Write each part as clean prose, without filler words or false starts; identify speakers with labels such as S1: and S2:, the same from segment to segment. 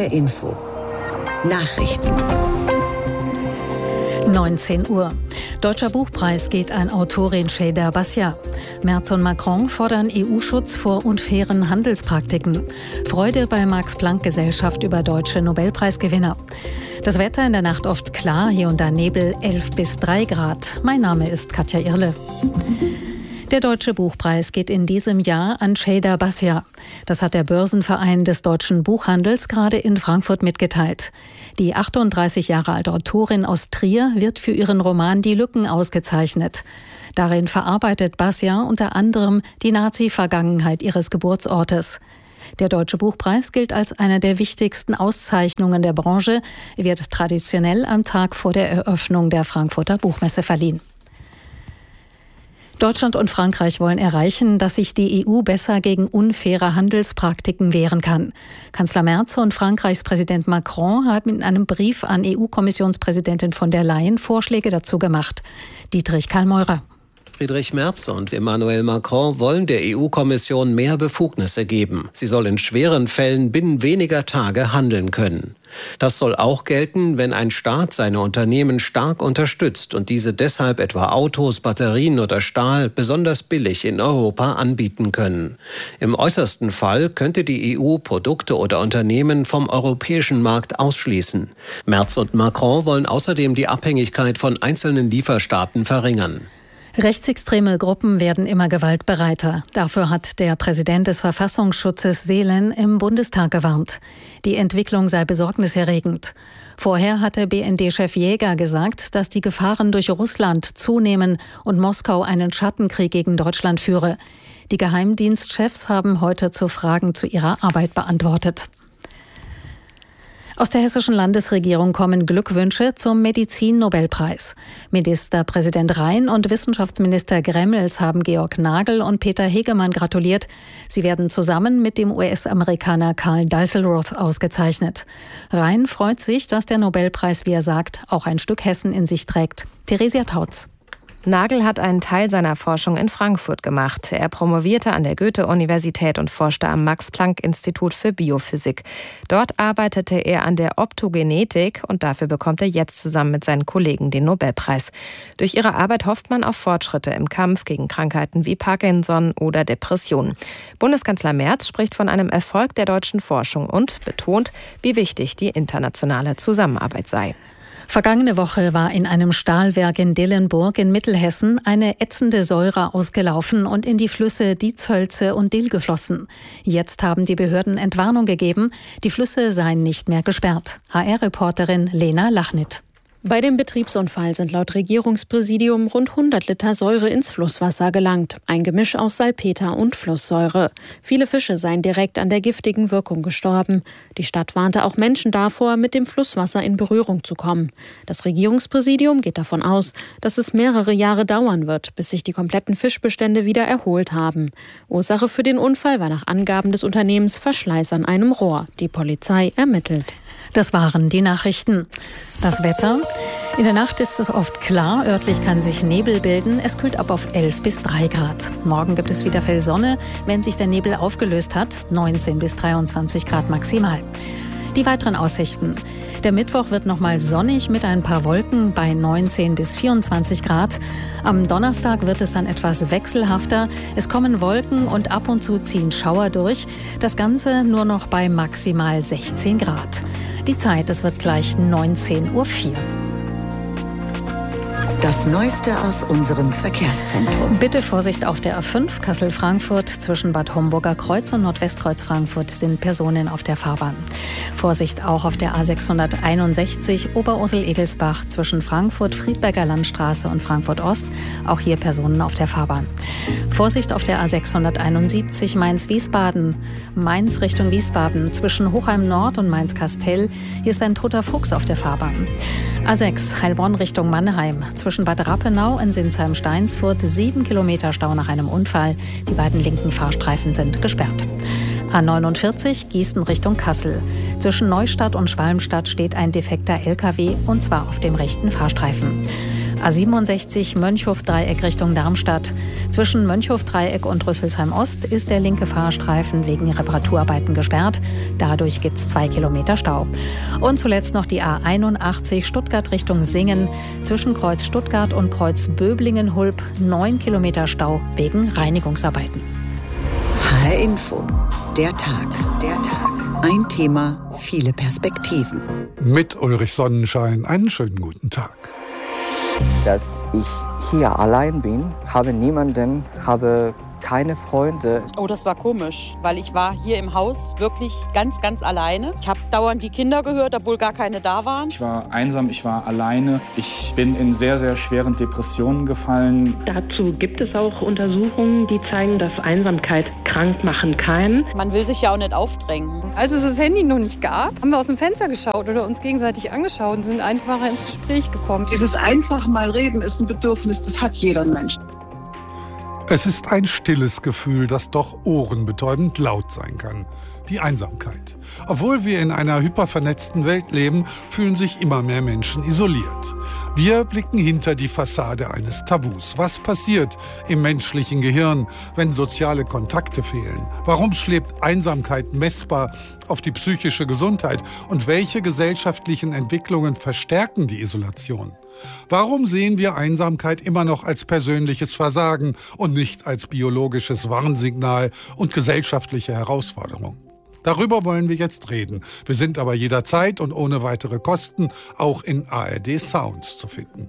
S1: HR Info. Nachrichten.
S2: 19 Uhr. Deutscher Buchpreis geht an Autorin Şeyda Basya. Merz und Macron fordern EU-Schutz vor unfairen Handelspraktiken. Freude bei Max-Planck-Gesellschaft über deutsche Nobelpreisgewinner. Das Wetter in der Nacht oft klar, hier und da Nebel, 11 bis 3 Grad. Mein Name ist Katja Irle. Der Deutsche Buchpreis geht in diesem Jahr an Şeyda Basya. Das hat der Börsenverein des deutschen Buchhandels gerade in Frankfurt mitgeteilt. Die 38 Jahre alte Autorin aus Trier wird für ihren Roman Die Lücken ausgezeichnet. Darin verarbeitet Basya unter anderem die Nazi-Vergangenheit ihres Geburtsortes. Der Deutsche Buchpreis gilt als eine der wichtigsten Auszeichnungen der Branche, wird traditionell am Tag vor der Eröffnung der Frankfurter Buchmesse verliehen. Deutschland und Frankreich wollen erreichen, dass sich die EU besser gegen unfaire Handelspraktiken wehren kann. Kanzler Merz und Frankreichs Präsident Macron haben in einem Brief an EU-Kommissionspräsidentin von der Leyen Vorschläge dazu gemacht. Dietrich Kallmeurer.
S3: Friedrich Merz und Emmanuel Macron wollen der EU-Kommission mehr Befugnisse geben. Sie soll in schweren Fällen binnen weniger Tage handeln können. Das soll auch gelten, wenn ein Staat seine Unternehmen stark unterstützt und diese deshalb etwa Autos, Batterien oder Stahl besonders billig in Europa anbieten können. Im äußersten Fall könnte die EU Produkte oder Unternehmen vom europäischen Markt ausschließen. Merz und Macron wollen außerdem die Abhängigkeit von einzelnen Lieferstaaten verringern.
S2: Rechtsextreme Gruppen werden immer gewaltbereiter. Dafür hat der Präsident des Verfassungsschutzes Seelen im Bundestag gewarnt. Die Entwicklung sei besorgniserregend. Vorher hatte BND-Chef Jäger gesagt, dass die Gefahren durch Russland zunehmen und Moskau einen Schattenkrieg gegen Deutschland führe. Die Geheimdienstchefs haben heute zu Fragen zu ihrer Arbeit beantwortet. Aus der hessischen Landesregierung kommen Glückwünsche zum Medizin-Nobelpreis. Ministerpräsident Rhein und Wissenschaftsminister Gremmels haben Georg Nagel und Peter Hegemann gratuliert. Sie werden zusammen mit dem US-Amerikaner Carl Deisselroth ausgezeichnet. Rhein freut sich, dass der Nobelpreis, wie er sagt, auch ein Stück Hessen in sich trägt. Theresia Tautz.
S4: Nagel hat einen Teil seiner Forschung in Frankfurt gemacht. Er promovierte an der Goethe-Universität und forschte am Max-Planck-Institut für Biophysik. Dort arbeitete er an der Optogenetik und dafür bekommt er jetzt zusammen mit seinen Kollegen den Nobelpreis. Durch ihre Arbeit hofft man auf Fortschritte im Kampf gegen Krankheiten wie Parkinson oder Depressionen. Bundeskanzler Merz spricht von einem Erfolg der deutschen Forschung und betont, wie wichtig die internationale Zusammenarbeit sei.
S2: Vergangene Woche war in einem Stahlwerk in Dillenburg in Mittelhessen eine ätzende Säure ausgelaufen und in die Flüsse Dietshölze und Dill geflossen. Jetzt haben die Behörden Entwarnung gegeben, die Flüsse seien nicht mehr gesperrt. HR-Reporterin Lena Lachnit.
S5: Bei dem Betriebsunfall sind laut Regierungspräsidium rund 100 Liter Säure ins Flusswasser gelangt. Ein Gemisch aus Salpeter und Flusssäure. Viele Fische seien direkt an der giftigen Wirkung gestorben. Die Stadt warnte auch Menschen davor, mit dem Flusswasser in Berührung zu kommen. Das Regierungspräsidium geht davon aus, dass es mehrere Jahre dauern wird, bis sich die kompletten Fischbestände wieder erholt haben. Ursache für den Unfall war nach Angaben des Unternehmens Verschleiß an einem Rohr. Die Polizei ermittelt.
S2: Das waren die Nachrichten. Das Wetter. In der Nacht ist es oft klar, örtlich kann sich Nebel bilden. Es kühlt ab auf 11 bis 3 Grad. Morgen gibt es wieder viel Sonne, wenn sich der Nebel aufgelöst hat. 19 bis 23 Grad maximal. Die weiteren Aussichten. Der Mittwoch wird nochmal sonnig mit ein paar Wolken bei 19 bis 24 Grad. Am Donnerstag wird es dann etwas wechselhafter. Es kommen Wolken und ab und zu ziehen Schauer durch. Das Ganze nur noch bei maximal 16 Grad. Die Zeit, es wird gleich 19:04 Uhr.
S1: Das Neueste aus unserem Verkehrszentrum.
S2: Bitte Vorsicht auf der A5 Kassel-Frankfurt. Zwischen Bad Homburger Kreuz und Nordwestkreuz Frankfurt sind Personen auf der Fahrbahn. Vorsicht auch auf der A661 Oberursel-Edelsbach zwischen Frankfurt-Friedberger Landstraße und Frankfurt-Ost. Auch hier Personen auf der Fahrbahn. Vorsicht auf der A671 Mainz-Wiesbaden. Mainz Richtung Wiesbaden zwischen Hochheim-Nord und Mainz-Kastell. Hier ist ein toter Fuchs auf der Fahrbahn. A6 Heilbronn Richtung Mannheim. Zwischen Bad Rappenau und Sinsheim-Steinsfurt 7 Kilometer Stau nach einem Unfall. Die beiden linken Fahrstreifen sind gesperrt. A49 Gießen Richtung Kassel. Zwischen Neustadt und Schwalmstadt steht ein defekter LKW und zwar auf dem rechten Fahrstreifen. A67 Mönchhof-Dreieck Richtung Darmstadt. Zwischen Mönchhof-Dreieck und Rüsselsheim-Ost ist der linke Fahrstreifen wegen Reparaturarbeiten gesperrt. Dadurch gibt es 2 Kilometer Stau. Und zuletzt noch die A81 Stuttgart Richtung Singen. Zwischen Kreuz Stuttgart und Kreuz Böblingen-Hulb 9 Kilometer Stau wegen Reinigungsarbeiten.
S1: HR Info. Der Tag. Ein Thema, viele Perspektiven.
S6: Mit Ulrich Sonnenschein einen schönen guten Tag.
S7: Dass ich hier allein bin, habe niemanden, habe keine Freunde.
S8: Oh, das war komisch, weil ich war hier im Haus wirklich ganz, ganz alleine. Ich habe dauernd die Kinder gehört, obwohl gar keine da waren.
S9: Ich war einsam, ich war alleine. Ich bin in sehr, sehr schweren Depressionen gefallen.
S10: Dazu gibt es auch Untersuchungen, die zeigen, dass Einsamkeit krank machen kann.
S8: Man will sich ja auch nicht aufdrängen.
S11: Als es das Handy noch nicht gab, haben wir aus dem Fenster geschaut oder uns gegenseitig angeschaut und sind einfach ins Gespräch gekommen.
S12: Dieses einfach mal reden ist ein Bedürfnis, das hat jeder Mensch.
S6: Es ist ein stilles Gefühl, das doch ohrenbetäubend laut sein kann. Die Einsamkeit. Obwohl wir in einer hypervernetzten Welt leben, fühlen sich immer mehr Menschen isoliert. Wir blicken hinter die Fassade eines Tabus. Was passiert im menschlichen Gehirn, wenn soziale Kontakte fehlen? Warum schlägt Einsamkeit messbar auf die psychische Gesundheit? Und welche gesellschaftlichen Entwicklungen verstärken die Isolation? Warum sehen wir Einsamkeit immer noch als persönliches Versagen und nicht als biologisches Warnsignal und gesellschaftliche Herausforderung? Darüber wollen wir jetzt reden. Wir sind aber jederzeit und ohne weitere Kosten auch in ARD Sounds zu finden.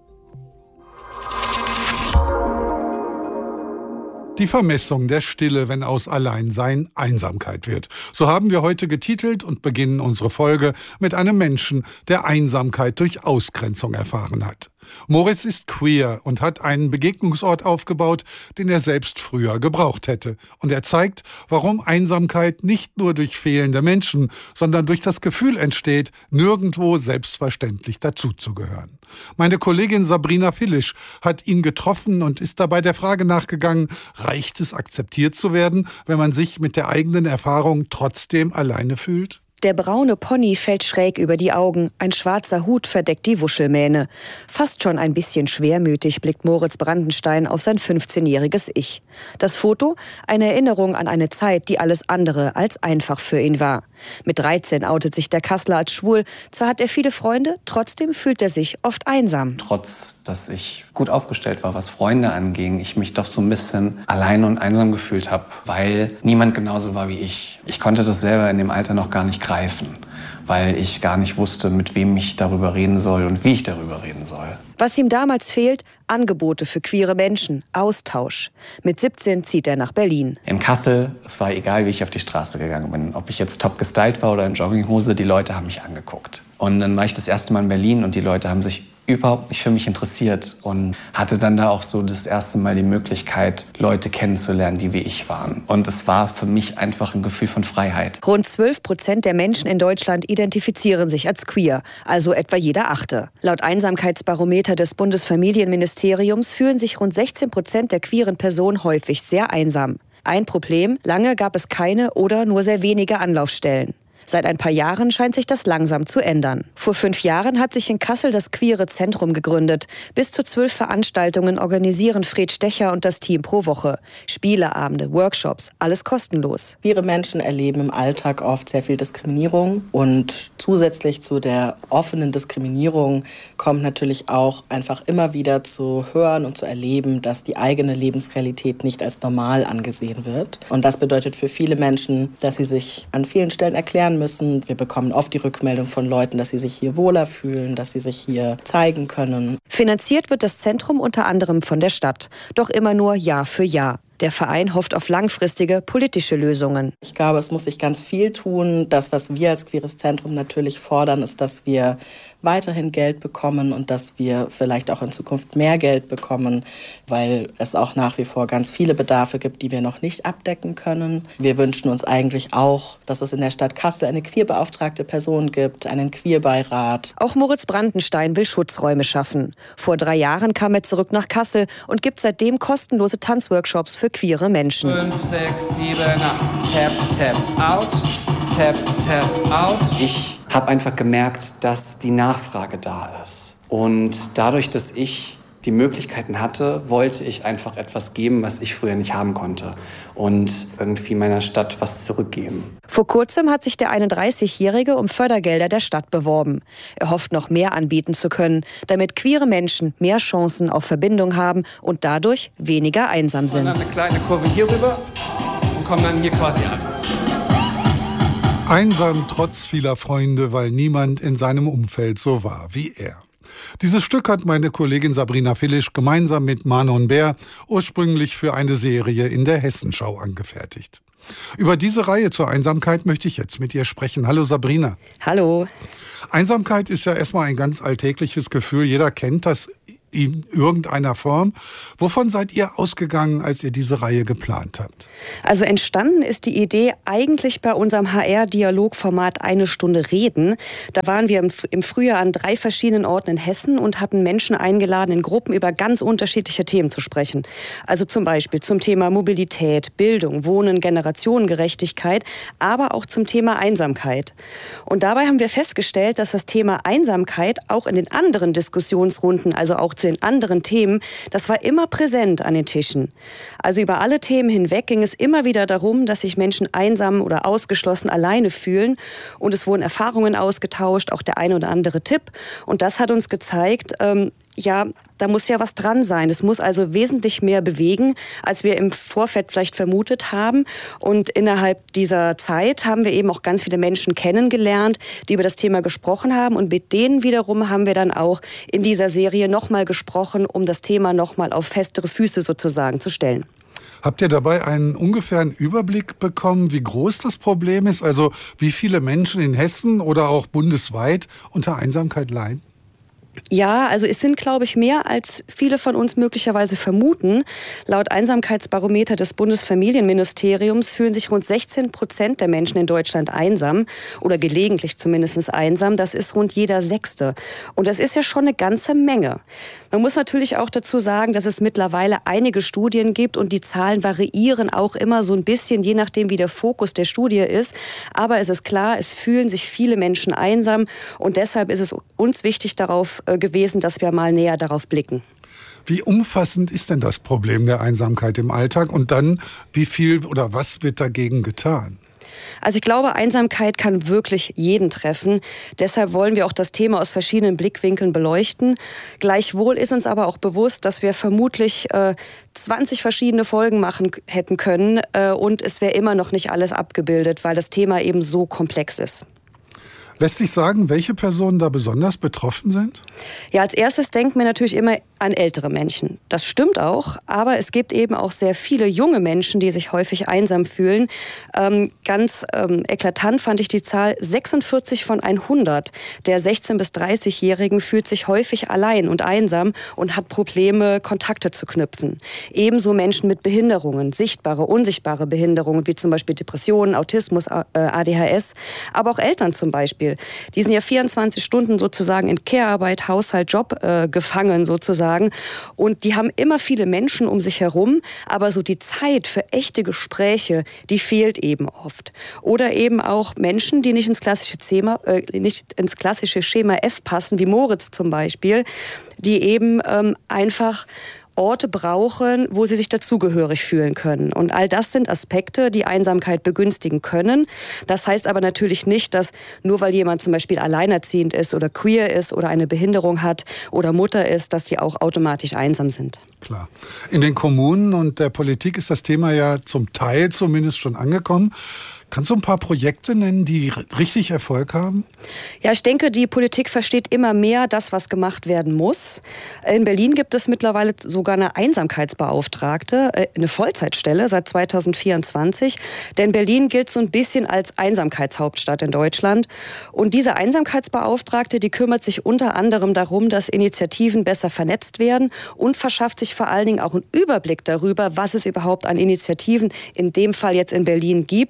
S6: Die Vermessung der Stille, wenn aus Alleinsein Einsamkeit wird. So haben wir heute getitelt und beginnen unsere Folge mit einem Menschen, der Einsamkeit durch Ausgrenzung erfahren hat. Moritz ist queer und hat einen Begegnungsort aufgebaut, den er selbst früher gebraucht hätte. Und er zeigt, warum Einsamkeit nicht nur durch fehlende Menschen, sondern durch das Gefühl entsteht, nirgendwo selbstverständlich dazuzugehören. Meine Kollegin Sabrina Fillisch hat ihn getroffen und ist dabei der Frage nachgegangen, reicht es, akzeptiert zu werden, wenn man sich mit der eigenen Erfahrung trotzdem alleine fühlt?
S13: Der braune Pony fällt schräg über die Augen, ein schwarzer Hut verdeckt die Wuschelmähne. Fast schon ein bisschen schwermütig blickt Moritz Brandenstein auf sein 15-jähriges Ich. Das Foto? Eine Erinnerung an eine Zeit, die alles andere als einfach für ihn war. Mit 13 outet sich der Kasseler als schwul. Zwar hat er viele Freunde, trotzdem fühlt er sich oft einsam.
S14: Trotz, dass ich gut aufgestellt war, was Freunde anging, ich mich doch so ein bisschen allein und einsam gefühlt habe, weil niemand genauso war wie ich. Ich konnte das selber in dem Alter noch gar nicht greifen, weil ich gar nicht wusste, mit wem ich darüber reden soll und wie ich darüber reden soll.
S13: Was ihm damals fehlt, Angebote für queere Menschen, Austausch. Mit 17 zieht er nach Berlin.
S14: In Kassel, es war egal, wie ich auf die Straße gegangen bin. Ob ich jetzt top gestylt war oder in Jogginghose, die Leute haben mich angeguckt. Und dann war ich das erste Mal in Berlin und die Leute haben sich überhaupt nicht für mich interessiert und hatte dann da auch so das erste Mal die Möglichkeit, Leute kennenzulernen, die wie ich waren. Und es war für mich einfach ein Gefühl von Freiheit.
S13: Rund 12% der Menschen in Deutschland identifizieren sich als queer, also etwa jeder Achte. Laut Einsamkeitsbarometer des Bundesfamilienministeriums fühlen sich rund 16% der queeren Personen häufig sehr einsam. Ein Problem: lange gab es keine oder nur sehr wenige Anlaufstellen. Seit ein paar Jahren scheint sich das langsam zu ändern. Vor 5 Jahren hat sich in Kassel das Queere Zentrum gegründet. Bis zu 12 Veranstaltungen organisieren Fred Stecher und das Team pro Woche. Spieleabende, Workshops, alles kostenlos.
S15: Queere Menschen erleben im Alltag oft sehr viel Diskriminierung. Und zusätzlich zu der offenen Diskriminierung kommt natürlich auch einfach immer wieder zu hören und zu erleben, dass die eigene Lebensrealität nicht als normal angesehen wird. Und das bedeutet für viele Menschen, dass sie sich an vielen Stellen erklären müssen. Wir bekommen oft die Rückmeldung von Leuten, dass sie sich hier wohler fühlen, dass sie sich hier zeigen können.
S13: Finanziert wird das Zentrum unter anderem von der Stadt, doch immer nur Jahr für Jahr. Der Verein hofft auf langfristige politische Lösungen.
S15: Ich glaube, es muss sich ganz viel tun. Das, was wir als Queeres Zentrum natürlich fordern, ist, dass wir weiterhin Geld bekommen und dass wir vielleicht auch in Zukunft mehr Geld bekommen, weil es auch nach wie vor ganz viele Bedarfe gibt, die wir noch nicht abdecken können. Wir wünschen uns eigentlich auch, dass es in der Stadt Kassel eine queerbeauftragte Person gibt, einen Queerbeirat.
S13: Auch Moritz Brandenstein will Schutzräume schaffen. Vor 3 Jahren kam er zurück nach Kassel und gibt seitdem kostenlose Tanzworkshops für queere Menschen.
S16: 5, 6, 7, 8. Tap, tap, out. Tap, tap, out.
S14: Ich habe einfach gemerkt, dass die Nachfrage da ist. Und dadurch, dass ich die Möglichkeiten hatte, wollte ich einfach etwas geben, was ich früher nicht haben konnte. Und irgendwie meiner Stadt was zurückgeben.
S13: Vor kurzem hat sich der 31-Jährige um Fördergelder der Stadt beworben. Er hofft, noch mehr anbieten zu können, damit queere Menschen mehr Chancen auf Verbindung haben und dadurch weniger einsam sind.
S16: Und dann eine kleine Kurve hier rüber und kommen dann hier quasi an.
S6: Einsam trotz vieler Freunde, weil niemand in seinem Umfeld so war wie er. Dieses Stück hat meine Kollegin Sabrina Filisch gemeinsam mit Manon Bär ursprünglich für eine Serie in der Hessenschau angefertigt. Über diese Reihe zur Einsamkeit möchte ich jetzt mit ihr sprechen. Hallo Sabrina.
S13: Hallo.
S6: Einsamkeit ist ja erstmal ein ganz alltägliches Gefühl. Jeder kennt das in irgendeiner Form. Wovon seid ihr ausgegangen, als ihr diese Reihe geplant habt?
S13: Also entstanden ist die Idee eigentlich bei unserem HR-Dialogformat Eine Stunde Reden. Da waren wir im Frühjahr an 3 verschiedenen Orten in Hessen und hatten Menschen eingeladen, in Gruppen über ganz unterschiedliche Themen zu sprechen. Also zum Beispiel zum Thema Mobilität, Bildung, Wohnen, Generationengerechtigkeit, aber auch zum Thema Einsamkeit. Und dabei haben wir festgestellt, dass das Thema Einsamkeit auch in den anderen Diskussionsrunden, also auch zu den anderen Themen, das war immer präsent an den Tischen. Also über alle Themen hinweg ging es immer wieder darum, dass sich Menschen einsam oder ausgeschlossen alleine fühlen. Und es wurden Erfahrungen ausgetauscht, auch der eine oder andere Tipp. Und das hat uns gezeigt, ja, da muss ja was dran sein. Es muss also wesentlich mehr bewegen, als wir im Vorfeld vielleicht vermutet haben. Und innerhalb dieser Zeit haben wir eben auch ganz viele Menschen kennengelernt, die über das Thema gesprochen haben. Und mit denen wiederum haben wir dann auch in dieser Serie nochmal gesprochen, um das Thema nochmal auf festere Füße sozusagen zu stellen.
S6: Habt ihr dabei einen ungefähren Überblick bekommen, wie groß das Problem ist? Also wie viele Menschen in Hessen oder auch bundesweit unter Einsamkeit leiden?
S13: Ja, also es sind, glaube ich, mehr als viele von uns möglicherweise vermuten. Laut Einsamkeitsbarometer des Bundesfamilienministeriums fühlen sich rund 16% der Menschen in Deutschland einsam oder gelegentlich zumindest einsam. Das ist rund jeder 6. Und das ist ja schon eine ganze Menge. Man muss natürlich auch dazu sagen, dass es mittlerweile einige Studien gibt und die Zahlen variieren auch immer so ein bisschen, je nachdem, wie der Fokus der Studie ist. Aber es ist klar, es fühlen sich viele Menschen einsam und deshalb ist es uns wichtig darauf gewesen, dass wir mal näher darauf blicken.
S6: Wie umfassend ist denn das Problem der Einsamkeit im Alltag und dann wie viel oder was wird dagegen getan?
S13: Also ich glaube, Einsamkeit kann wirklich jeden treffen. Deshalb wollen wir auch das Thema aus verschiedenen Blickwinkeln beleuchten. Gleichwohl ist uns aber auch bewusst, dass wir vermutlich 20 verschiedene Folgen machen hätten können und es wäre immer noch nicht alles abgebildet, weil das Thema eben so komplex ist.
S6: Lässt sich sagen, welche Personen da besonders betroffen sind?
S13: Ja, als erstes denken wir natürlich immer an ältere Menschen. Das stimmt auch, aber es gibt eben auch sehr viele junge Menschen, die sich häufig einsam fühlen. Ganz eklatant fand ich die Zahl, 46 von 100 der 16- bis 30-Jährigen fühlt sich häufig allein und einsam und hat Probleme, Kontakte zu knüpfen. Ebenso Menschen mit Behinderungen, sichtbare, unsichtbare Behinderungen, wie zum Beispiel Depressionen, Autismus, ADHS, aber auch Eltern zum Beispiel. Die sind ja 24 Stunden sozusagen in Care-Arbeit, Haushalt, Job gefangen sozusagen. Und die haben immer viele Menschen um sich herum, aber so die Zeit für echte Gespräche, die fehlt eben oft. Oder eben auch Menschen, die nicht ins klassische Schema F passen, wie Moritz zum Beispiel, die eben einfach Orte brauchen, wo sie sich dazugehörig fühlen können. Und all das sind Aspekte, die Einsamkeit begünstigen können. Das heißt aber natürlich nicht, dass nur weil jemand zum Beispiel alleinerziehend ist oder queer ist oder eine Behinderung hat oder Mutter ist, dass die auch automatisch einsam sind.
S6: Klar. In den Kommunen und der Politik ist das Thema ja zum Teil zumindest schon angekommen. Kannst du ein paar Projekte nennen, die richtig Erfolg haben?
S13: Ja, ich denke, die Politik versteht immer mehr das, was gemacht werden muss. In Berlin gibt es mittlerweile sogar eine Einsamkeitsbeauftragte, eine Vollzeitstelle seit 2024. Denn Berlin gilt so ein bisschen als Einsamkeitshauptstadt in Deutschland. Und diese Einsamkeitsbeauftragte, die kümmert sich unter anderem darum, dass Initiativen besser vernetzt werden und verschafft sich vor allen Dingen auch einen Überblick darüber, was es überhaupt an Initiativen in dem Fall jetzt in Berlin gibt.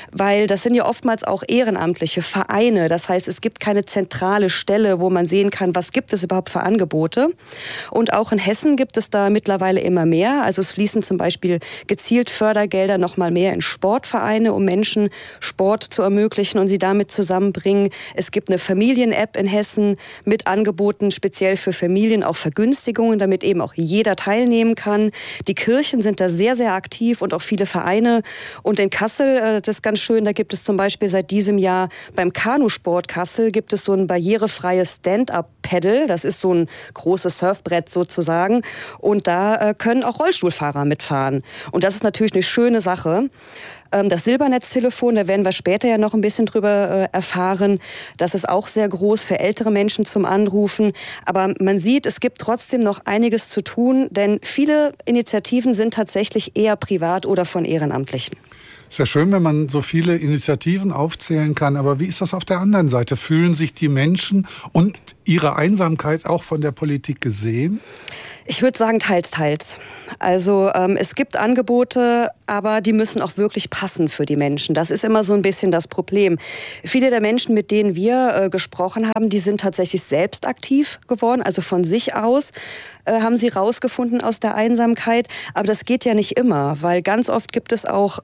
S13: weil das sind ja oftmals auch ehrenamtliche Vereine. Das heißt, es gibt keine zentrale Stelle, wo man sehen kann, was gibt es überhaupt für Angebote. Und auch in Hessen gibt es da mittlerweile immer mehr. Also es fließen zum Beispiel gezielt Fördergelder noch mal mehr in Sportvereine, um Menschen Sport zu ermöglichen und sie damit zusammenbringen. Es gibt eine Familien-App in Hessen mit Angeboten speziell für Familien, auch Vergünstigungen, damit eben auch jeder teilnehmen kann. Die Kirchen sind da sehr, sehr aktiv und auch viele Vereine. Und in Kassel, das ist ganz schön, da gibt es zum Beispiel seit diesem Jahr beim Kanusport Kassel gibt es so ein barrierefreies Stand-Up-Paddle. Das ist so ein großes Surfbrett sozusagen. Und da können auch Rollstuhlfahrer mitfahren. Und das ist natürlich eine schöne Sache. Das Silbernetztelefon, da werden wir später ja noch ein bisschen drüber erfahren. Das ist auch sehr groß für ältere Menschen zum Anrufen. Aber man sieht, es gibt trotzdem noch einiges zu tun, denn viele Initiativen sind tatsächlich eher privat oder von Ehrenamtlichen.
S6: Ist ja schön, wenn man so viele Initiativen aufzählen kann, aber wie ist das auf der anderen Seite? Fühlen sich die Menschen und ihre Einsamkeit auch von der Politik gesehen?
S13: Ich würde sagen, teils, teils. Also es gibt Angebote, aber die müssen auch wirklich passen für die Menschen. Das ist immer so ein bisschen das Problem. Viele der Menschen, mit denen wir gesprochen haben, die sind tatsächlich selbst aktiv geworden, also von sich aus haben sie rausgefunden aus der Einsamkeit. Aber das geht ja nicht immer, weil ganz oft gibt es auch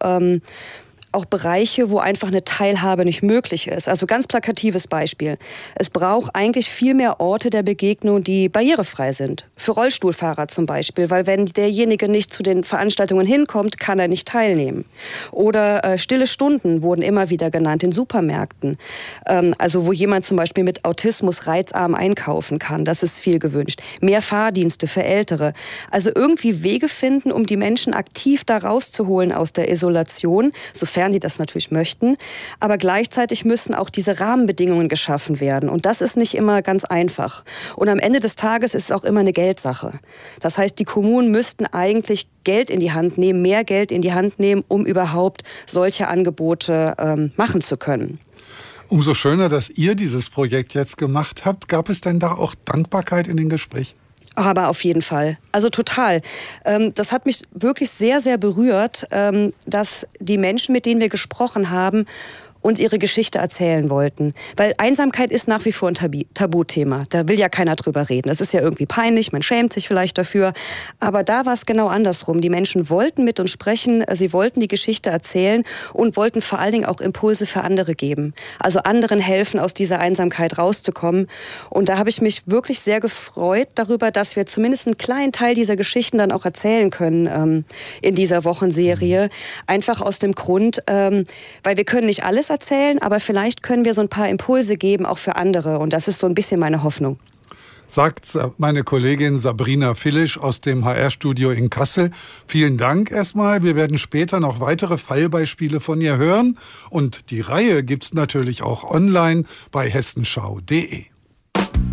S13: Bereiche, wo einfach eine Teilhabe nicht möglich ist. Also ganz plakatives Beispiel. Es braucht eigentlich viel mehr Orte der Begegnung, die barrierefrei sind. Für Rollstuhlfahrer zum Beispiel, weil wenn derjenige nicht zu den Veranstaltungen hinkommt, kann er nicht teilnehmen. Oder stille Stunden wurden immer wieder genannt in Supermärkten. Also wo jemand zum Beispiel mit Autismus reizarm einkaufen kann. Das ist viel gewünscht. Mehr Fahrdienste für Ältere. Also irgendwie Wege finden, um die Menschen aktiv da rauszuholen aus der Isolation, sofern die das natürlich möchten. Aber gleichzeitig müssen auch diese Rahmenbedingungen geschaffen werden. Und das ist nicht immer ganz einfach. Und am Ende des Tages ist es auch immer eine Geldsache. Das heißt, die Kommunen müssten eigentlich Geld in die Hand nehmen, mehr Geld in die Hand nehmen, um überhaupt solche Angebote machen zu können.
S6: Umso schöner, dass ihr dieses Projekt jetzt gemacht habt. Gab es denn da auch Dankbarkeit in den Gesprächen?
S13: Aber auf jeden Fall. Also total. Das hat mich wirklich sehr, sehr berührt, dass die Menschen, mit denen wir gesprochen haben, uns ihre Geschichte erzählen wollten. Weil Einsamkeit ist nach wie vor ein Tabuthema. Da will ja keiner drüber reden. Das ist ja irgendwie peinlich, man schämt sich vielleicht dafür. Aber da war es genau andersrum. Die Menschen wollten mit uns sprechen, sie wollten die Geschichte erzählen und wollten vor allen Dingen auch Impulse für andere geben. Also anderen helfen, aus dieser Einsamkeit rauszukommen. Und da habe ich mich wirklich sehr gefreut darüber, dass wir zumindest einen kleinen Teil dieser Geschichten dann auch erzählen können in dieser Wochenserie. Einfach aus dem Grund, weil wir können nicht alles erzählen, aber vielleicht können wir so ein paar Impulse geben, auch für andere. Und das ist so ein bisschen meine Hoffnung.
S6: Sagt meine Kollegin Sabrina Fillisch aus dem HR-Studio in Kassel. Vielen Dank erstmal. Wir werden später noch weitere Fallbeispiele von ihr hören. Und die Reihe gibt's natürlich auch online bei hessenschau.de.